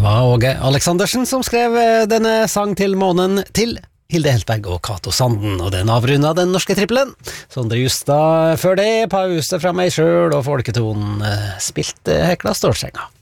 var Åge Aleksandersen som skrev denne sang til månen til Hilde Heltberg og Kato Sanden, og den avrundet den norske trippelen. Sondre Justad før det, pause fra meg selv, og folketonen spilte Hekla Stålsenga.